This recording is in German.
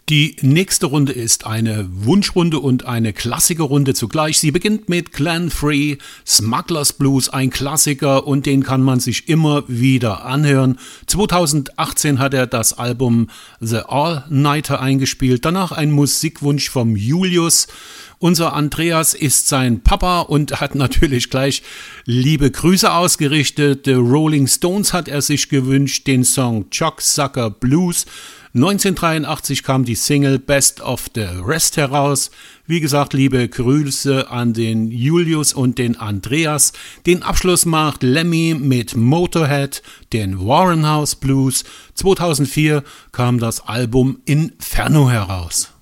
Die nächste Runde ist eine Wunschrunde und eine Klassikerrunde zugleich. Sie beginnt mit Glenn Frey, Smugglers Blues, ein Klassiker und den kann man sich immer wieder anhören. 2018 hat er das Album The All-Nighter eingespielt, danach ein Musikwunsch vom Julius. Unser Andreas ist sein Papa und hat natürlich gleich liebe Grüße ausgerichtet. The Rolling Stones hat er sich gewünscht, den Song Jocksucker Blues. 1983 kam die Single Best of the Rest heraus. Wie gesagt, liebe Grüße an den Julius und den Andreas. Den Abschluss macht Lemmy mit Motorhead, den Warren House Blues. 2004 kam das Album Inferno heraus.